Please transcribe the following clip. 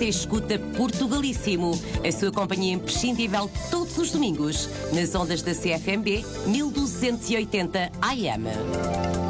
Você escuta Portugalíssimo, a sua companhia imprescindível todos os domingos, nas ondas da CFMB 1280 AM.